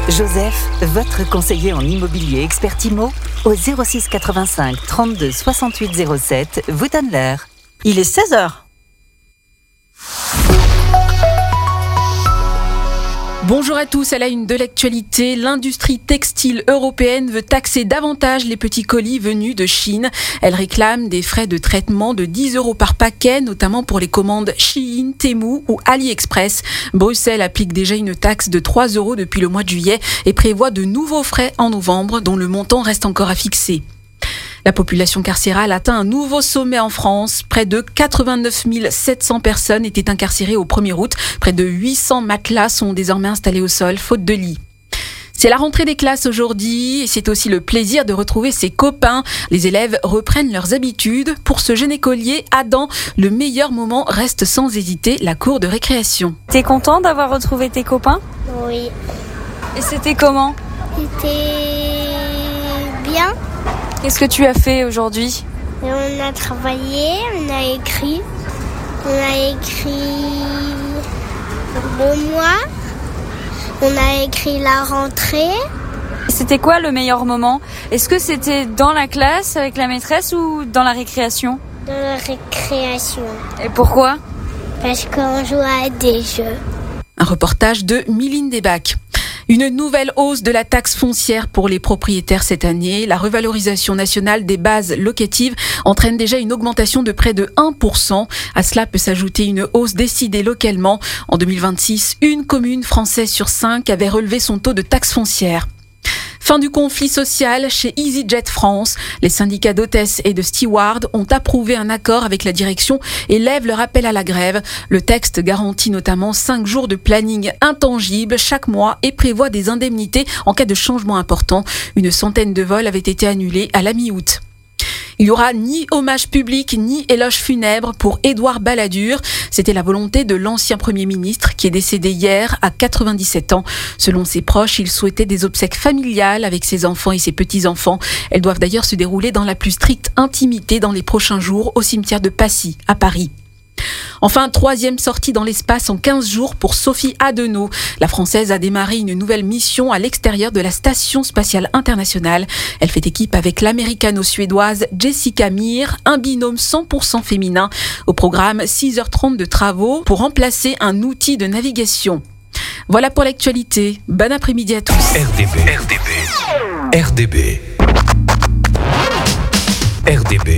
Joseph, votre conseiller en immobilier expert IMO, au 06 85 32 68 07, vous donne l'heure. Il est 16h. Bonjour à tous, à la une de l'actualité, l'industrie textile européenne veut taxer davantage les petits colis venus de Chine. Elle réclame des frais de traitement de 10 € par paquet, notamment pour les commandes Shein, Temu ou AliExpress. Bruxelles applique déjà une taxe de 3 € depuis le mois de juillet et prévoit de nouveaux frais en novembre, dont le montant reste encore à fixer. La population carcérale atteint un nouveau sommet en France. Près de 89 700 personnes étaient incarcérées au 1er août. Près de 800 matelas sont désormais installés au sol, faute de lit. C'est la rentrée des classes aujourd'hui et c'est aussi le plaisir de retrouver ses copains. Les élèves reprennent leurs habitudes. Pour ce jeune écolier, Adam, le meilleur moment reste sans hésiter la cour de récréation. T'es content d'avoir retrouvé tes copains ? Oui. Et c'était comment ? C'était bien. Qu'est-ce que tu as fait aujourd'hui ? Et on a travaillé, on a écrit. On a écrit le mois. On a écrit la rentrée. C'était quoi le meilleur moment ? Est-ce que c'était dans la classe avec la maîtresse ou dans la récréation ? Dans la récréation. Et pourquoi ? Parce qu'on joue à des jeux. Un reportage de Miline Desbacs. Une nouvelle hausse de la taxe foncière pour les propriétaires cette année. La revalorisation nationale des bases locatives entraîne déjà une augmentation de près de 1%. À cela peut s'ajouter une hausse décidée localement. En 2026, une commune française sur 5 avait relevé son taux de taxe foncière. Fin du conflit social chez EasyJet France. Les syndicats d'hôtesses et de stewards ont approuvé un accord avec la direction et lèvent leur appel à la grève. Le texte garantit notamment 5 jours de planning intangible chaque mois et prévoit des indemnités en cas de changement important. Une centaine de vols avaient été annulés à la mi-août. Il n'y aura ni hommage public ni éloge funèbre pour Édouard Balladur. C'était la volonté de l'ancien Premier ministre qui est décédé hier à 97 ans. Selon ses proches, il souhaitait des obsèques familiales avec ses enfants et ses petits-enfants. Elles doivent d'ailleurs se dérouler dans la plus stricte intimité dans les prochains jours au cimetière de Passy, à Paris. Enfin, 3e sortie dans l'espace en 15 jours pour Sophie Adenau. La Française a démarré une nouvelle mission à l'extérieur de la Station spatiale internationale. Elle fait équipe avec l'américano-suédoise Jessica Meir, un binôme 100% féminin. Au programme, 6h30 de travaux pour remplacer un outil de navigation. Voilà pour l'actualité. Bon après-midi à tous. RDB.